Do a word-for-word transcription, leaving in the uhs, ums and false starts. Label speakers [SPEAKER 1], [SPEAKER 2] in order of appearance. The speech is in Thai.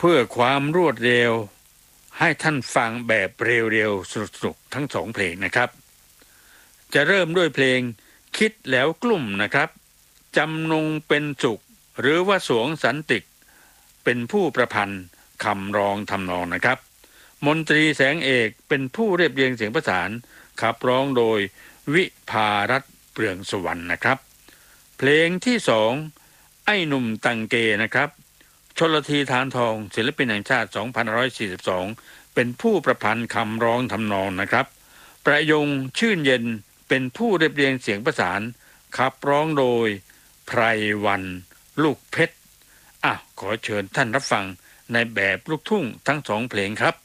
[SPEAKER 1] พื่อความรวดเร็วให้ท่านฟังแบบเร็วๆสนุกๆทั้งสองเพลงนะครับจะเริ่มด้วยเพลงคิดแล้วกลุ่มนะครับจำนงเป็นสุขหรือว่าสวงสันติกเป็นผู้ประพันธ์คำร้องทำนองนะครับมนตรีแสงเอกเป็นผู้เรียบเรียงเสียงประสานขับร้องโดยวิภารัตน์เปลืองสุวรรณนะครับเพลงที่สองไอ้หนุ่มตังเกนะครับชลธีธารทองศิลปินแห่งชาติสองพันห้าร้อยสี่สิบสองเป็นผู้ประพันธ์คำร้องทำนองนะครับประยงชื่นเย็นเป็นผู้เรียบเรียงเสียงประสานขับร้องโดยไพรวันลูกเพชรอ่ะขอเชิญท่านรับฟังในแบบลูกทุ่งทั้งสองเพลงครับ